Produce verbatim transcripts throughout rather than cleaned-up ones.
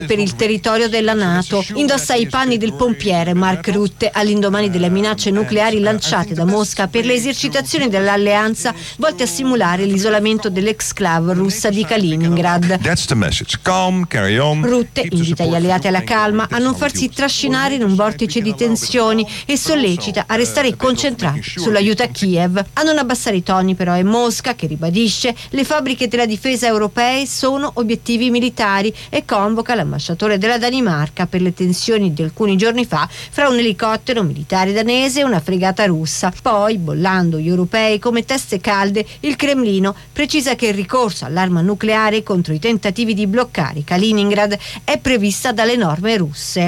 per il territorio della NATO. Indossa i panni del pompiere Mark Rutte all'indomani delle minacce nucleari lanciate da Mosca per le esercitazioni dell'alleanza volte a simulare l'isolamento dell'exclave russa di Kaliningrad. Rutte invita gli alleati alla calma, a non farsi trascinare in un vortice di tensioni e sollecita a restare concentrati sull'aiuto a Kiev. A non abbassare i toni però è Mosca, che ribadisce le fabbriche della difesa europee sono obiettivi militari e convoca l'ambasciatore della Danimarca per le tensioni di alcuni giorni fa fra un elicottero militare danese e una fregata russa. Poi, bollando gli europei come teste calde, il Cremlino precisa che il ricorso all'arma nucleare contro i tentativi di bloccare Kaliningrad è prevista dalle norme russe.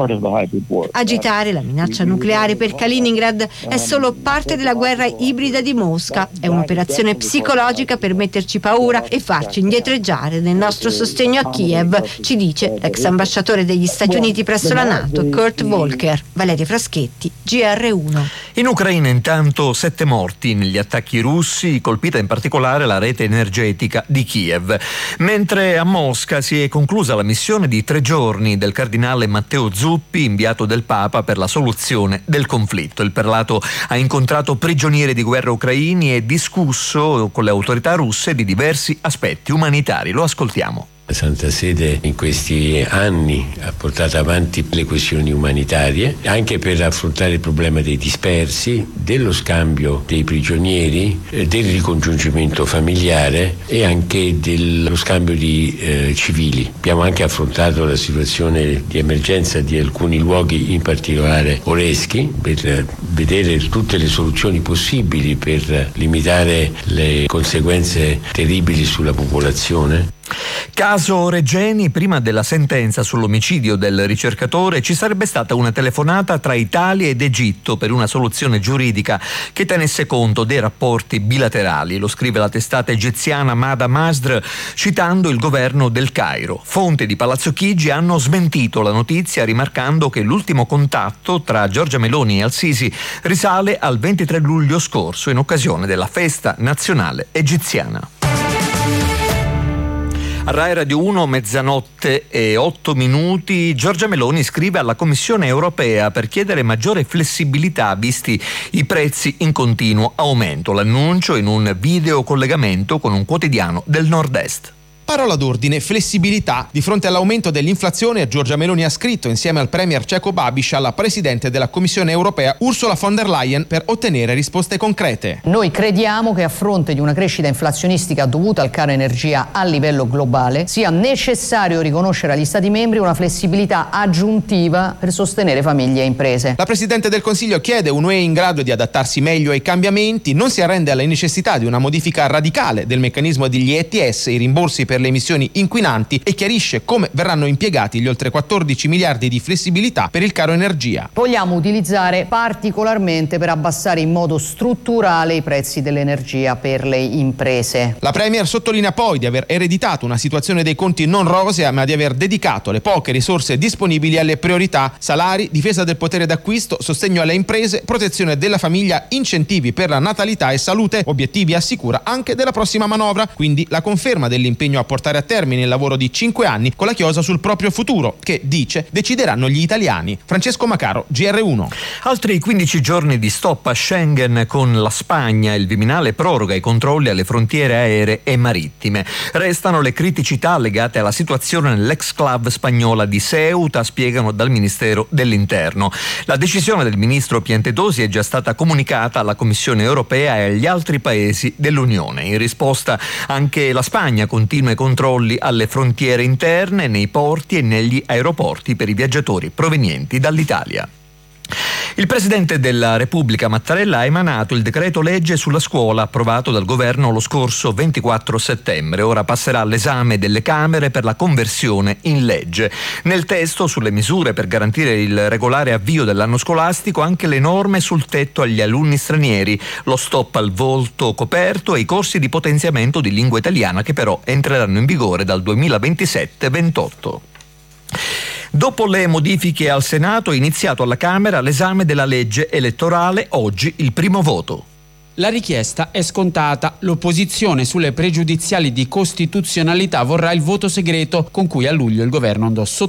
Agitare la minaccia nucleare per Kaliningrad è solo parte della guerra ibrida di Mosca. È un'operazione psicologica per metterci paura e farci indietreggiare nel nostro sostegno a Kiev, ci dice l'ex ambasciatore degli Stati Uniti presso la NATO, Kurt Volker. Valeria Fraschetti, G R uno. In Ucraina intanto sette morti negli attacchi russi, colpita in particolare la rete energetica di Kiev. Mentre a Mosca si è conclusa la missione di tre giorni del cardinale Matteo Zuppi, inviato del Papa per la soluzione del conflitto. Il prelato ha incontrato prigionieri di guerra ucraini e discusso con le autorità russe di diversi aspetti umanitari. Lo ascoltiamo. La Santa Sede in questi anni ha portato avanti le questioni umanitarie anche per affrontare il problema dei dispersi, dello scambio dei prigionieri, del ricongiungimento familiare e anche dello scambio di eh, civili. Abbiamo anche affrontato la situazione di emergenza di alcuni luoghi, in particolare Oleschi, per vedere tutte le soluzioni possibili per limitare le conseguenze terribili sulla popolazione. Caso Regeni, prima della sentenza sull'omicidio del ricercatore ci sarebbe stata una telefonata tra Italia ed Egitto per una soluzione giuridica che tenesse conto dei rapporti bilaterali. Lo scrive la testata egiziana Mada Masdr citando il governo del Cairo. Fonti di Palazzo Chigi hanno smentito la notizia rimarcando che l'ultimo contatto tra Giorgia Meloni e Al-Sisi risale al ventitré luglio scorso in occasione della festa nazionale egiziana. A Rai Radio uno, mezzanotte e otto minuti, Giorgia Meloni scrive alla Commissione europea per chiedere maggiore flessibilità visti i prezzi in continuo aumento. L'annuncio in un video collegamento con un quotidiano del nord-est. Parola d'ordine, flessibilità. Di fronte all'aumento dell'inflazione, Giorgia Meloni ha scritto insieme al premier ceco Babiš alla Presidente della Commissione europea Ursula von der Leyen per ottenere risposte concrete. Noi crediamo che a fronte di una crescita inflazionistica dovuta al caro energia a livello globale sia necessario riconoscere agli Stati membri una flessibilità aggiuntiva per sostenere famiglie e imprese. La Presidente del Consiglio chiede un'U E in grado di adattarsi meglio ai cambiamenti, non si arrende alla necessità di una modifica radicale del meccanismo degli E T S, i rimborsi per le emissioni inquinanti, e chiarisce come verranno impiegati gli oltre quattordici miliardi di flessibilità per il caro energia. Vogliamo utilizzare particolarmente per abbassare in modo strutturale i prezzi dell'energia per le imprese. La Premier sottolinea poi di aver ereditato una situazione dei conti non rosea, ma di aver dedicato le poche risorse disponibili alle priorità: salari, difesa del potere d'acquisto, sostegno alle imprese, protezione della famiglia, incentivi per la natalità e salute, obiettivi assicura anche della prossima manovra. Quindi la conferma dell'impegno a portare a termine il lavoro di cinque anni con la chiosa sul proprio futuro, che, dice, decideranno gli italiani. Francesco Macaro, G R uno. Altri quindici giorni di stop a Schengen con la Spagna. Il Viminale proroga i controlli alle frontiere aeree e marittime. Restano le criticità legate alla situazione nell'exclave spagnola di Ceuta, spiegano dal Ministero dell'Interno. La decisione del ministro Piantedosi è già stata comunicata alla Commissione europea e agli altri paesi dell'Unione. In risposta anche la Spagna continua i controlli alle frontiere interne, nei porti e negli aeroporti per i viaggiatori provenienti dall'Italia. Il Presidente della Repubblica Mattarella ha emanato il decreto legge sulla scuola approvato dal governo lo scorso ventiquattro settembre. Ora passerà all'esame delle Camere per la conversione in legge. Nel testo sulle misure per garantire il regolare avvio dell'anno scolastico anche le norme sul tetto agli alunni stranieri, lo stop al volto coperto e i corsi di potenziamento di lingua italiana che però entreranno in vigore dal duemilaventisette ventotto. Dopo le modifiche al Senato è iniziato alla Camera l'esame della legge elettorale, oggi il primo voto. la richiesta è scontata. L'opposizione sulle pregiudiziali di costituzionalità vorrà il voto segreto con cui a luglio il governo andò sotto